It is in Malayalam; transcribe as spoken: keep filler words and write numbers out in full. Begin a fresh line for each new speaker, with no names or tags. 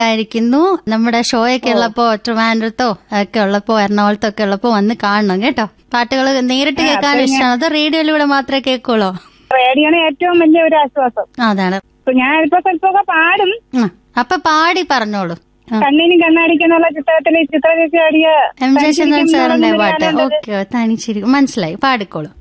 ആയിരിക്കുന്നു. നമ്മുടെ ഷോയൊക്കെ ഉള്ളപ്പോ ട്രിവാൻഡ്രത്തോ ഒക്കെ ഉള്ളപ്പോ എറണാകുളത്തോ ഒക്കെ ഉള്ളപ്പോ വന്ന് കാണണം കേട്ടോ. പാട്ടുകൾ നേരിട്ട് കേൾക്കാൻ ഇഷ്ടമാണ്, അത് റേഡിയോയിലൂടെ മാത്രമേ കേൾക്കുള്ളൂ?
റേഡിയോയാണ് ഏറ്റവും വലിയ ഒരു ആശ്വാസം.
അതാണ്.
ഞാൻ ഇപ്പൊ സ്വല്പമൊക്കെ പാടും.
അപ്പൊ പാടി പറഞ്ഞോളൂ.
കണ്ണിനും കണ്ണാടിക്കെന്നുള്ള ചിത്രത്തില് ചിത്രചേച്ചി പാടിയ
എം ജയചന്ദ്രൻ സാറിന്റെ പാട്ട്. ഓക്കെ, തനിച്ചിരിക്കും, മനസ്സിലായി, പാടിക്കോളൂ.